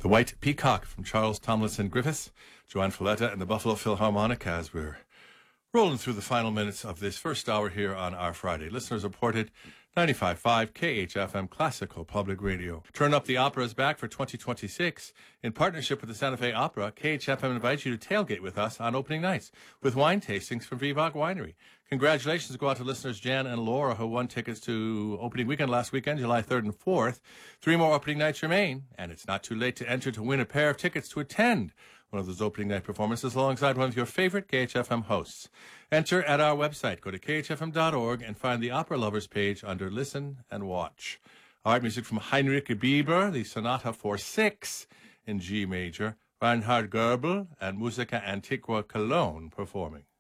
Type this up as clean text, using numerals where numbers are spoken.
The White Peacock from Charles Tomlinson Griffiths, Joanne Folletta and the Buffalo Philharmonic as we're rolling through the final minutes of this first hour here on our Friday. Listeners reported 95.5 KHFM Classical Public Radio. Turn Up the Opera is back for 2026. In partnership with the Santa Fe Opera, KHFM invites you to tailgate with us on opening nights with wine tastings from Vivog Winery. Congratulations go out to listeners Jan and Laura who won tickets to opening weekend last weekend, July 3rd and 4th. 3 more opening nights remain, and it's not too late to enter to win a pair of tickets to attend one of those opening night performances alongside one of your favorite KHFM hosts. Enter at our website. Go to khfm.org and find the Opera Lovers page under Listen and Watch. Art music from Heinrich Bieber, the Sonata for 6 in G major, Reinhard Goebel and Musica Antiqua Cologne performing.